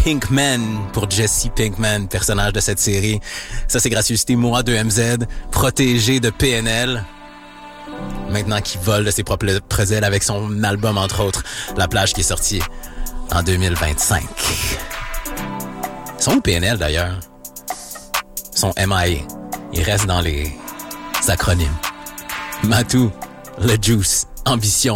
Pinkman pour Jesse Pinkman, personnage de cette série. Ça, c'est gracieuseté Moi2MZ, protégé de PNL. Maintenant qu'il vole de ses propres ailes avec son album, entre autres, La Plage, qui est sorti en 2025. Ils sont où PNL, d'ailleurs? Ils sont MIA. Ils restent dans les acronymes. Matou, Le Juice, Ambition.